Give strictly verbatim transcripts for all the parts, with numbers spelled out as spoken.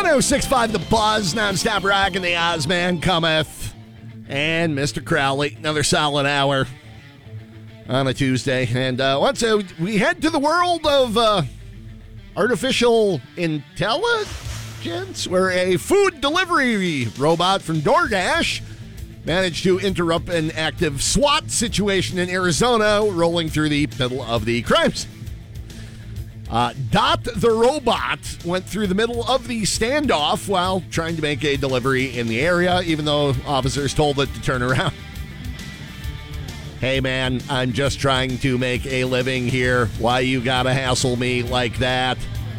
one oh six point five The Buzz, nonstop rock, and the Ozman cometh. And Mister Crowley, another solid hour on a Tuesday. And uh, once uh, we head to the world of uh, artificial intelligence, where a food delivery robot from DoorDash managed to interrupt an active SWAT situation in Arizona, rolling through the middle of the crime scene. Uh, Dot the robot went through the middle of the standoff while trying to make a delivery in the area, even though officers told it to turn around. Hey, man, I'm just trying to make a living here. Why you gotta hassle me like that?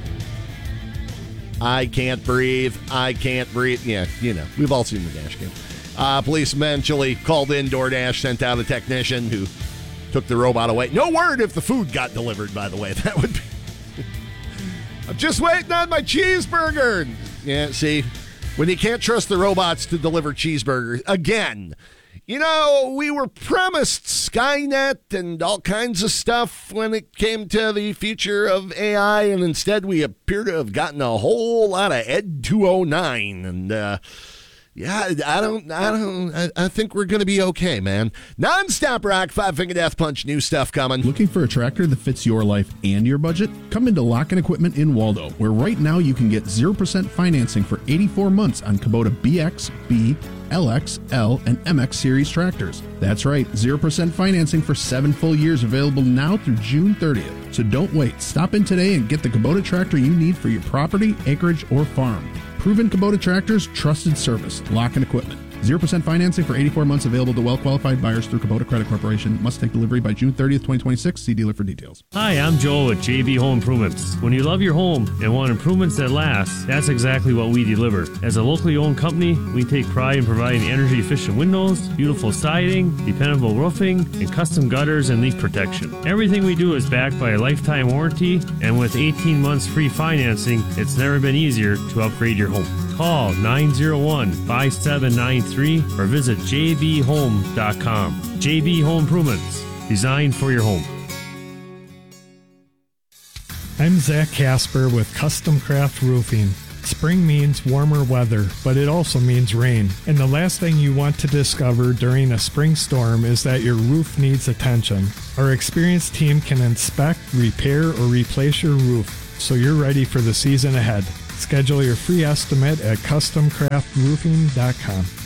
I can't breathe. I can't breathe. Yeah, you know, we've all seen the dash cam. Uh, police eventually called in DoorDash, sent out a technician who took the robot away. No word if the food got delivered, by the way. That would be... I'm just waiting on my cheeseburger. Yeah, see, when you can't trust the robots to deliver cheeseburgers, again, you know, we were promised Skynet and all kinds of stuff when it came to the future of A I, and instead we appear to have gotten a whole lot of Ed two oh nine, and, uh, yeah, I don't, I don't, I, I think we're going to be okay, man. Non-stop rock, Five Finger Death Punch, new stuff coming. Looking for a tractor that fits your life and your budget? Come into Lock-In Equipment in Waldo, where right now you can get zero percent financing for eighty-four months on Kubota B X, B, L X, L, and M X series tractors. That's right, zero percent financing for seven full years available now through June thirtieth. So don't wait. Stop in today and get the Kubota tractor you need for your property, acreage, or farm. Proven Kubota tractors, trusted service. Lock-In Equipment. zero percent financing for eighty-four months available to well-qualified buyers through Kubota Credit Corporation. Must take delivery by June thirtieth, twenty twenty-six. See dealer for details. Hi, I'm Joel with J B Home Improvements. When you love your home and want improvements that last, that's exactly what we deliver. As a locally owned company, we take pride in providing energy-efficient windows, beautiful siding, dependable roofing, and custom gutters and leak protection. Everything we do is backed by a lifetime warranty, and with eighteen months free financing, it's never been easier to upgrade your home. Call nine oh one, five seven nine three or visit j b home dot com. J B Home Improvements, designed for your home. I'm Zach Casper with Custom Craft Roofing. Spring means warmer weather, but it also means rain. And the last thing you want to discover during a spring storm is that your roof needs attention. Our experienced team can inspect, repair, or replace your roof so you're ready for the season ahead. Schedule your free estimate at custom craft roofing dot com.